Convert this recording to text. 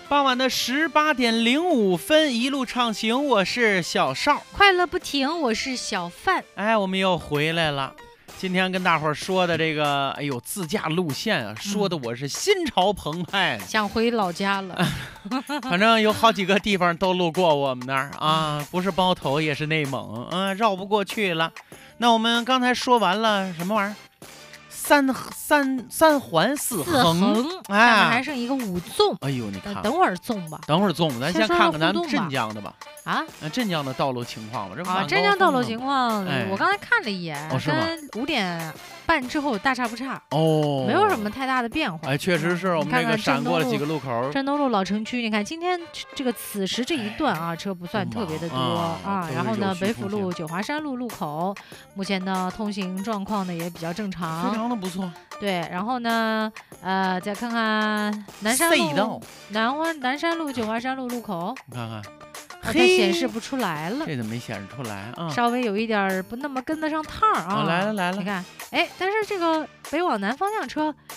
傍晚的18:05，一路畅行，我是小邵， 快乐不停，我是小范。 哎，我们又回来了。今天跟大伙儿说的这个，哎呦，自驾路线啊，说的我是心潮澎湃， 想回老家了。 反正有好几个地方都路过我们那儿啊，不是包头也是内蒙，绕不过去了。那我们刚才说完了什么玩意儿？三环四横， 哎，下面还剩一个五纵。 哎呦，你看， 等会儿纵吧， 等会儿纵，咱先看看咱们镇江的吧。 啊， 镇江的道路情况吧。 镇江道路情况， 哎， 我刚才看了一眼，跟5点半之后大差不差哦， 没有什么太大的变化。 哎，确实是我们这个闪过了几个路口。 镇东路老城区，你看今天这个此时这一段啊，车不算特别的多啊。然后呢，北辅路九华山路路口，目前呢通行状况呢也比较正常， 非常的不错。 对，然后呢，再看看南山路、南山路、九华山路路口， 你看看。 它显示不出来了， 这怎么没显示出来啊？ 稍微有一点不那么跟得上趟啊。 来了， 你看，哎，但是这个北往南方向车